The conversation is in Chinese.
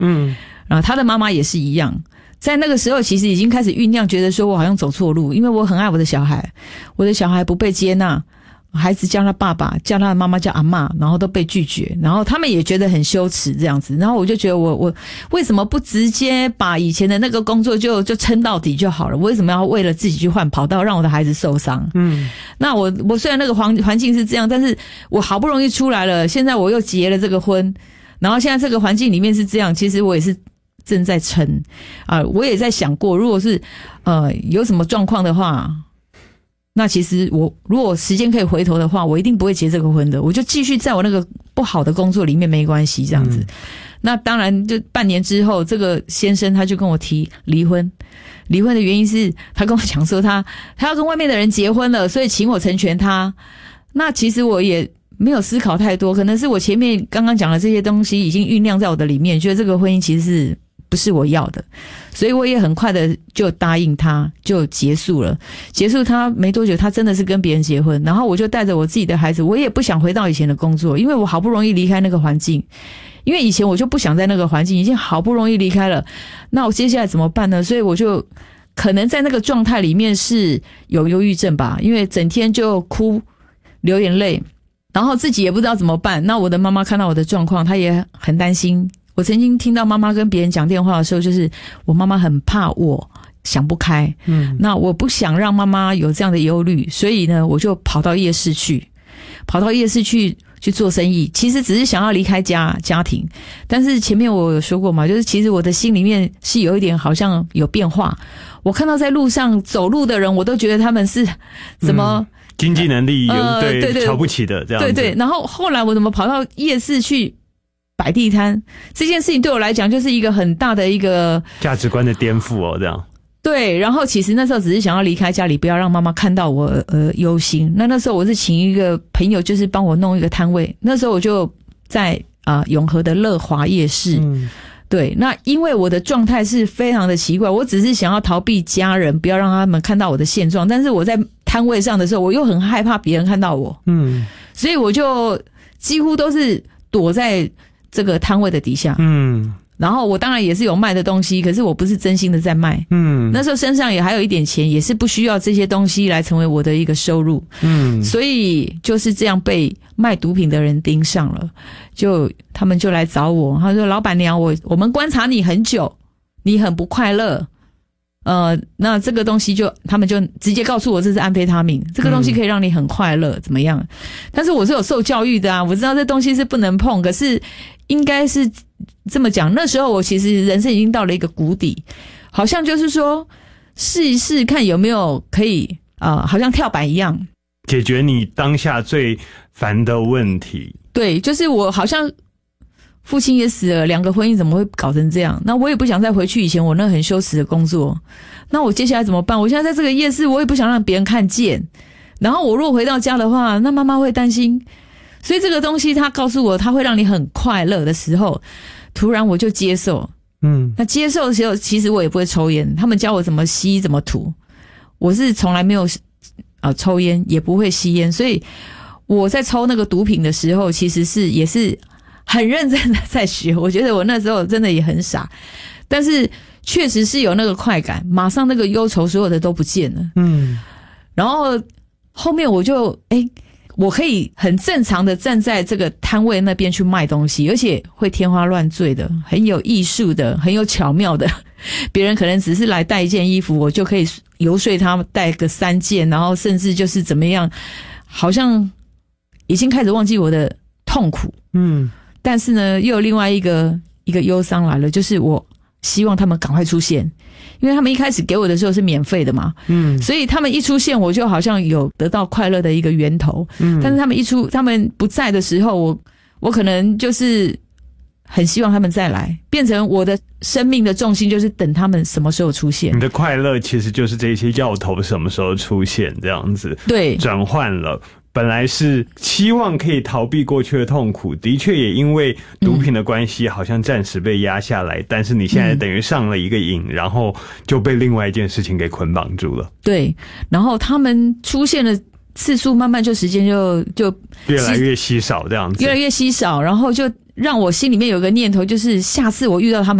然后他的妈妈也是一样，在那个时候其实已经开始酝酿，觉得说我好像走错路，因为我很爱我的小孩，我的小孩不被接纳，孩子叫他爸爸，叫他的妈妈叫阿嬷，然后都被拒绝，然后他们也觉得很羞耻这样子，然后我就觉得我为什么不直接把以前的那个工作就撑到底就好了，我为什么要为了自己去换跑道，让我的孩子受伤？那我虽然那个环境是这样，但是我好不容易出来了，现在我又结了这个婚，然后现在这个环境里面是这样，其实我也是正在撑我也在想过，如果是有什么状况的话，那其实我如果时间可以回头的话，我一定不会结这个婚的，我就继续在我那个不好的工作里面没关系这样子。那当然就半年之后，这个先生他就跟我提离婚的原因是他跟我讲说他要跟外面的人结婚了，所以请我成全他。那其实我也没有思考太多，可能是我前面刚刚讲的这些东西已经酝酿在我的里面，觉得这个婚姻其实是不是我要的，所以我也很快的就答应他，就结束了。结束他没多久，他真的是跟别人结婚，然后我就带着我自己的孩子，我也不想回到以前的工作，因为我好不容易离开那个环境，因为以前我就不想在那个环境，已经好不容易离开了，那我接下来怎么办呢？所以我就可能在那个状态里面是有忧郁症吧，因为整天就哭流眼泪，然后自己也不知道怎么办。那我的妈妈看到我的状况，她也很担心。我曾经听到妈妈跟别人讲电话的时候，就是我妈妈很怕我想不开，那我不想让妈妈有这样的忧虑，所以呢，我就跑到夜市去做生意，其实只是想要离开家庭。但是前面我有说过嘛，就是其实我的心里面是有一点好像有变化。我看到在路上走路的人，我都觉得他们是怎么经济能力对瞧不起的这样子。 对，然后后来我怎么跑到夜市去摆地摊，这件事情对我来讲就是一个很大的一个价值观的颠覆这样。 对，然后其实那时候只是想要离开家里，不要让妈妈看到我忧心。那时候我是请一个朋友，就是帮我弄一个摊位。那时候我就在永和的乐华夜市。对，那因为我的状态是非常的奇怪，我只是想要逃避家人，不要让他们看到我的现状，但是我在摊位上的时候，我又很害怕别人看到我。所以我就几乎都是躲在这个摊位的底下。然后我当然也是有卖的东西，可是我不是真心的在卖。那时候身上也还有一点钱，也是不需要这些东西来成为我的一个收入。所以就是这样被卖毒品的人盯上了，他们就来找我，他说：“老板娘，我们观察你很久，你很不快乐。那这个东西他们就直接告诉我这是安非他命，这个东西可以让你很快乐，怎么样？但是我是有受教育的啊，我知道这东西是不能碰，可是应该是这么讲，那时候我其实人生已经到了一个谷底，好像就是说试一试看有没有可以好像跳板一样解决你当下最烦的问题。 对，就是我好像父亲也死了，2个婚姻怎么会搞成这样？那我也不想再回去以前我那很羞耻的工作，那我接下来怎么办？我现在在这个夜市，我也不想让别人看见，然后我如果回到家的话，那妈妈会担心。所以这个东西他告诉我他会让你很快乐的时候，突然我就接受。那接受的时候其实我也不会抽烟，他们教我怎么吸怎么吐，我是从来没有抽烟，也不会吸烟，所以我在抽那个毒品的时候其实也是很认真的在学。我觉得我那时候真的也很傻，但是确实是有那个快感，马上那个忧愁所有的都不见了。然后后面我就我可以很正常的站在这个摊位那边去卖东西，而且会天花乱坠的，很有艺术的，很有巧妙的。别人可能只是来带一件衣服，我就可以游说他带个3件，然后甚至就是怎么样，好像已经开始忘记我的痛苦。但是呢，又有另外一个忧伤来了，就是我希望他们赶快出现，因为他们一开始给我的时候是免费的嘛，所以他们一出现，我就好像有得到快乐的一个源头。但是他们不在的时候，我可能就是很希望他们再来，变成我的生命的重心就是等他们什么时候出现。 你的快乐其实就是这些药头什么时候出现这样子， 对， 转换了。本来是期望可以逃避过去的痛苦，的确也因为毒品的关系好像暂时被压下来，但是你现在等于上了一个瘾，然后就被另外一件事情给捆绑住了。 对，然后他们出现的次数慢慢时间就越来越稀少这样子， 越来越稀少，然后就让我心里面有一个念头，就是下次我遇到他们